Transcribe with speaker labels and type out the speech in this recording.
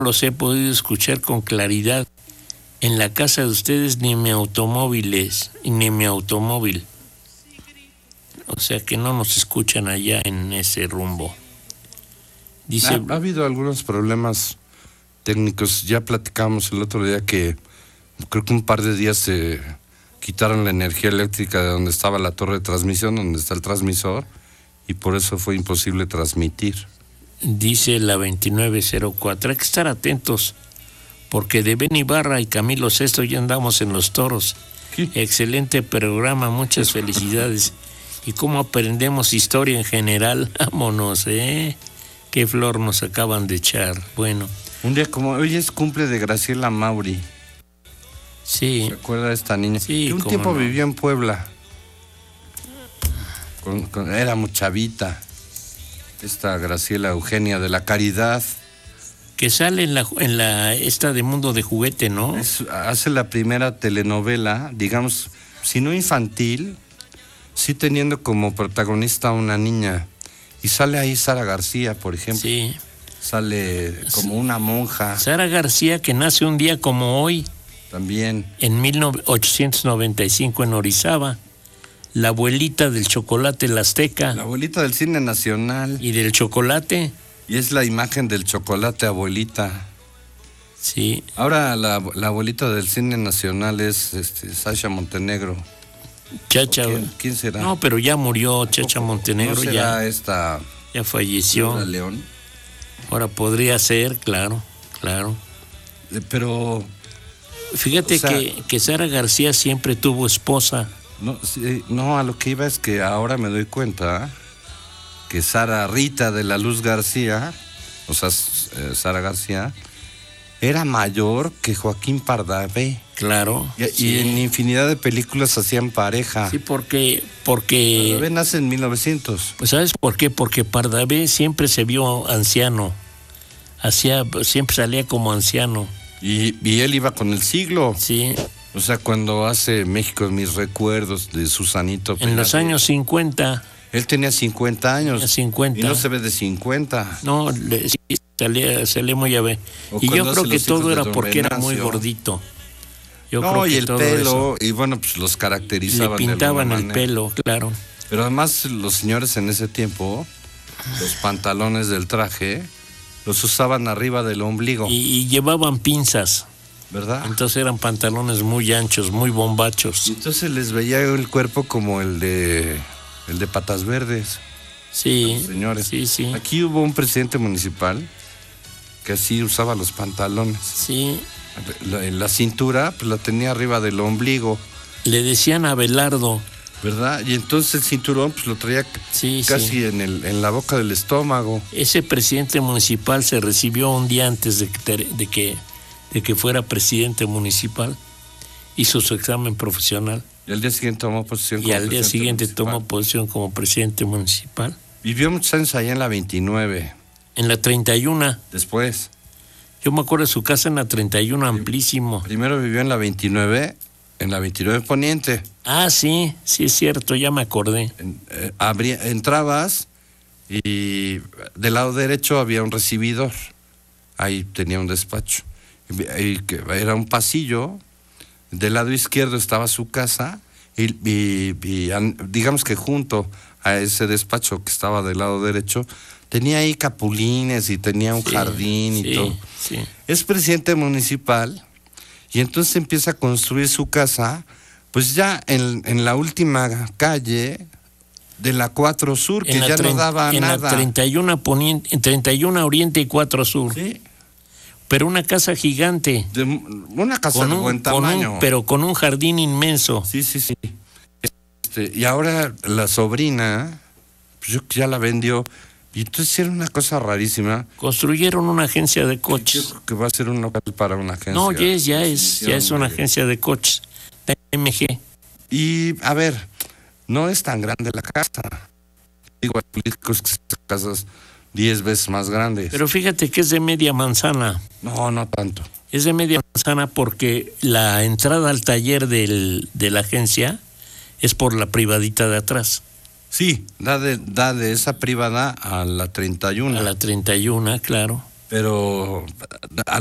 Speaker 1: los he podido escuchar con claridad. En la casa de ustedes ni mi automóvil. O sea que no nos escuchan allá en ese rumbo. Dice,
Speaker 2: Ha habido algunos problemas técnicos. Ya platicamos el otro día que creo que un par de días se quitaron la energía eléctrica de donde estaba la torre de transmisión, donde está el transmisor, y por eso fue imposible transmitir.
Speaker 1: dice la 2904, hay que estar atentos, porque de Ben Ibarra y Camilo Sesto ya andamos en los toros.
Speaker 2: ¿Qué?
Speaker 1: Excelente programa, muchas felicidades. Y cómo aprendemos historia en general, vámonos, qué flor nos acaban de echar. Bueno,
Speaker 2: Un día como hoy es cumple de Graciela Mauri.
Speaker 1: sí,
Speaker 2: ¿Se acuerda de esta niña?
Speaker 1: Sí,
Speaker 2: Que un
Speaker 1: cómo
Speaker 2: tiempo
Speaker 1: no.
Speaker 2: vivió en Puebla. Era muy chavita. Esta Graciela Eugenia de la Caridad.
Speaker 1: que sale en la esta de Mundo de Juguete, ¿no?
Speaker 2: Hace la primera telenovela, digamos, si no infantil, sí teniendo como protagonista a una niña. Y sale ahí Sara García, por ejemplo.
Speaker 1: Sí.
Speaker 2: Sale como una monja
Speaker 1: Sara García, que nace un día como hoy,
Speaker 2: también.
Speaker 1: en 1895 en Orizaba, la abuelita del chocolate, la azteca,
Speaker 2: La abuelita del cine nacional.
Speaker 1: y del chocolate,
Speaker 2: Y es la imagen del chocolate, abuelita.
Speaker 1: sí,
Speaker 2: Ahora la abuelita del cine nacional es Sasha Montenegro.
Speaker 1: Chacha.
Speaker 2: ¿Quién será?
Speaker 1: No, pero ya murió Chacha Montenegro,
Speaker 2: ¿No será
Speaker 1: ya
Speaker 2: esta
Speaker 1: falleció.
Speaker 2: Laura León?
Speaker 1: Ahora podría ser, claro.
Speaker 2: Pero
Speaker 1: Fíjate
Speaker 2: O sea,
Speaker 1: que Sara García siempre tuvo esposa.
Speaker 2: no, a lo que iba es que ahora me doy cuenta que Sara Rita de la Luz García, o sea, Sara García, era mayor que Joaquín Pardavé.
Speaker 1: Claro.
Speaker 2: Y
Speaker 1: sí.
Speaker 2: en infinidad de películas hacían pareja.
Speaker 1: Sí, porque
Speaker 2: Pardavé nace en 1900.
Speaker 1: pues ¿sabes por qué? Porque Pardavé siempre se vio anciano. Siempre salía como anciano.
Speaker 2: Y él iba con el siglo.
Speaker 1: Sí.
Speaker 2: O sea, cuando hace México mis recuerdos de Susanito.
Speaker 1: En los
Speaker 2: Peláez,
Speaker 1: años 50.
Speaker 2: Él tenía 50 años.
Speaker 1: Tenía 50.
Speaker 2: Y no se ve de 50.
Speaker 1: No, sí, salía muy a ver.
Speaker 2: O
Speaker 1: Y yo
Speaker 2: cuando
Speaker 1: creo
Speaker 2: hace
Speaker 1: que
Speaker 2: Los hijos
Speaker 1: todo
Speaker 2: de
Speaker 1: era
Speaker 2: Don
Speaker 1: porque era muy
Speaker 2: Venancio.
Speaker 1: gordito. Yo
Speaker 2: No,
Speaker 1: creo que
Speaker 2: y el
Speaker 1: todo
Speaker 2: pelo,
Speaker 1: eso.
Speaker 2: y bueno, pues los
Speaker 1: Le
Speaker 2: caracterizaban.
Speaker 1: pintaban
Speaker 2: de
Speaker 1: el
Speaker 2: alguna manera.
Speaker 1: pelo, claro.
Speaker 2: Pero además los señores en ese tiempo, los pantalones del traje, los usaban arriba del ombligo,
Speaker 1: Y llevaban pinzas.
Speaker 2: ¿verdad?
Speaker 1: Entonces eran pantalones muy anchos, muy
Speaker 2: Y
Speaker 1: bombachos.
Speaker 2: entonces les veía el cuerpo como el de Patas Verdes,
Speaker 1: Sí,
Speaker 2: los señores.
Speaker 1: sí.
Speaker 2: Aquí hubo un presidente municipal que así usaba los pantalones.
Speaker 1: Sí,
Speaker 2: La cintura pues la tenía arriba del ombligo,
Speaker 1: le decían a Abelardo.
Speaker 2: ¿verdad? Y entonces el cinturón pues lo traía
Speaker 1: Sí,
Speaker 2: casi
Speaker 1: sí.
Speaker 2: en la boca del estómago.
Speaker 1: Ese presidente municipal se recibió un día antes de que fuera presidente municipal. Hizo su examen profesional
Speaker 2: Y al día siguiente tomó posesión.
Speaker 1: y
Speaker 2: como
Speaker 1: al día
Speaker 2: presidente
Speaker 1: siguiente
Speaker 2: municipal.
Speaker 1: tomó posición como presidente municipal.
Speaker 2: Vivió muchos años allá en la 29.
Speaker 1: En la 31,
Speaker 2: Después,
Speaker 1: yo me acuerdo de su casa en la 31, amplísimo.
Speaker 2: primero vivió en la 29 Poniente.
Speaker 1: Ah, sí, es cierto, ya me acordé.
Speaker 2: Entrabas y del lado derecho había un recibidor. Ahí tenía un despacho. Era un pasillo. Del lado izquierdo estaba su casa. Y digamos que junto a ese despacho que estaba del lado derecho, tenía ahí capulines y tenía un jardín y todo.
Speaker 1: Sí.
Speaker 2: Es presidente municipal y entonces empieza a construir su casa, pues ya en la última calle de la 4 Sur, que ya no daba
Speaker 1: en
Speaker 2: nada.
Speaker 1: la 31 Poniente, en 31 Oriente y 4 Sur.
Speaker 2: Sí,
Speaker 1: Pero una casa gigante.
Speaker 2: una casa de buen tamaño.
Speaker 1: pero con un jardín inmenso.
Speaker 2: Sí. Y ahora la sobrina, pues yo ya la vendió. Y entonces era una cosa rarísima.
Speaker 1: Construyeron una agencia de
Speaker 2: Yo
Speaker 1: coches.
Speaker 2: creo que va a ser un local para una agencia.
Speaker 1: No, ya es una agencia de coches. De AMG.
Speaker 2: Y, a ver, no es tan grande la casa. Digo, hay políticos que se hacen casas 10 veces más grandes.
Speaker 1: Pero fíjate que es de media manzana.
Speaker 2: No tanto.
Speaker 1: Es de media manzana porque la entrada al taller de la agencia es por la privadita de atrás.
Speaker 2: Sí, da de esa privada a la 31.
Speaker 1: A la 31, claro.
Speaker 2: pero